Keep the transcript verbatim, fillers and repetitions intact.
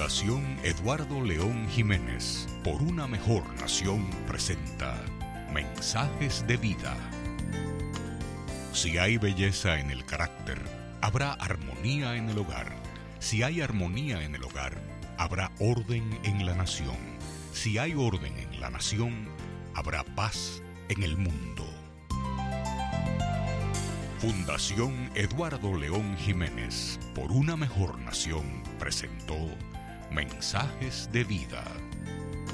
Fundación Eduardo León Jiménez, por una mejor nación, presenta Mensajes de Vida. Si hay belleza en el carácter, habrá armonía en el hogar. Si hay armonía en el hogar, habrá orden en la nación. Si hay orden en la nación, habrá paz en el mundo. Fundación Eduardo León Jiménez, por una mejor nación, presentó Mensajes de Vida.